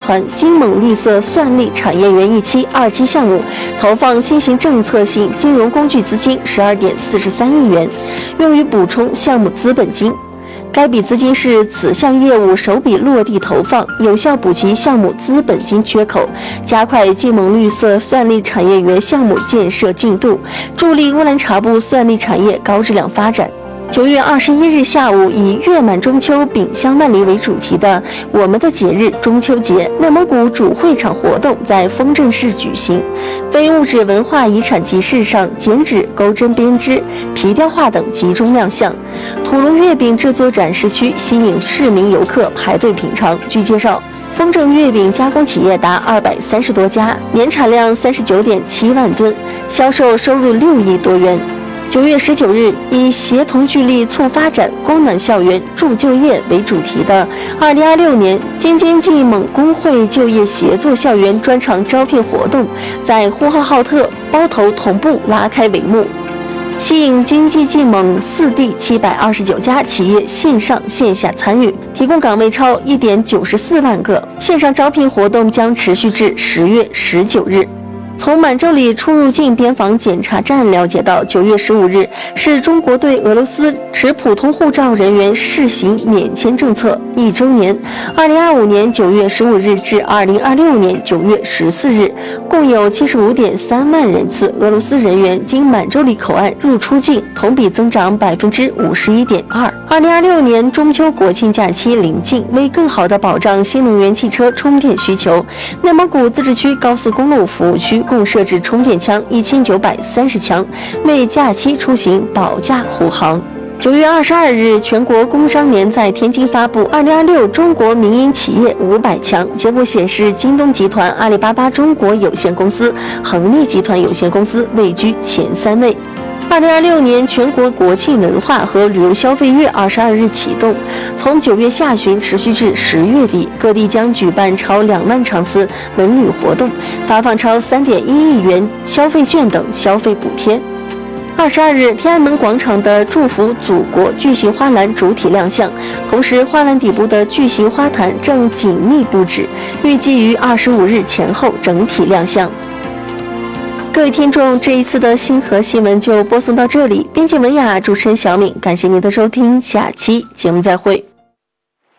团金猛绿色算力产业园1期、2期项目，投放新型政策性金融工具资金12.43亿元，用于补充项目资本金。该笔资金是此项业务首笔落地投放，有效补齐项目资本金缺口，加快金猛绿色算力产业园项目建设进度，助力乌兰察布算力产业高质量发展。9月21日下午，以月满中秋丙香万里为主题的我们的节日中秋节内蒙古主会场活动在丰镇市举行。非物质文化遗产集市上，剪纸、钩针编织、皮雕画等集中亮相。土炉月饼制作展示区吸引市民游客排队品尝。据介绍，丰镇月饼加工企业达230多家，年产量39.7万吨，销售收入6亿多元。9月19日，以协同聚力促发展、供暖校园、助就业为主题的2026年京津冀蒙工会就业协作校园专场招聘活动在呼和浩特包头同步拉开帷幕，吸引京津冀蒙4地729家企业线上线下参与，提供岗位超1.94万个。线上招聘活动将持续至10月19日。从满洲里出入境边防检查站了解到，9月15日是中国对俄罗斯持普通护照人员试行免签政策1周年。2025年9月15日至2026年9月14日，共有75.3万人次俄罗斯人员经满洲里口岸入出境，同比增长51.2%。2026年中秋国庆假期临近，为更好地保障新能源汽车充电需求，内蒙古自治区高速公路服务区共设置充电枪1930枪，为假期出行保驾护航。9月22日，全国工商联在天津发布2026中国民营企业500强，结果显示，京东集团、阿里巴巴中国有限公司、恒力集团有限公司位居前3位。2026年全国国庆文化和旅游消费月22日启动，从9月下旬持续至10月底，各地将举办超2万场次文旅活动，发放超3.1亿元消费券等消费补贴。22日，天安门广场的祝福祖国巨型花篮主体亮相，同时花篮底部的巨型花坛正紧密布置，预计于25日前后整体亮相。各位听众，这一次的星河新闻就播送到这里。编辑文雅，主持人小敏，感谢您的收听，下期节目再会。